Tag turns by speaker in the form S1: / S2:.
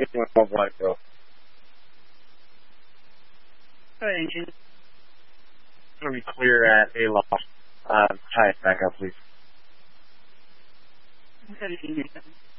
S1: One black bro.
S2: Engine.
S1: Going to be clear at a loss. Tie it back up, please.
S2: Okay.